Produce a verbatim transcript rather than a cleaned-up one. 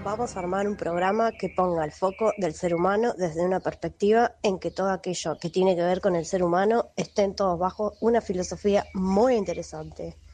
Vamos a armar un programa que ponga el foco del ser humano desde una perspectiva en que todo aquello que tiene que ver con el ser humano estén todos bajo una filosofía muy interesante.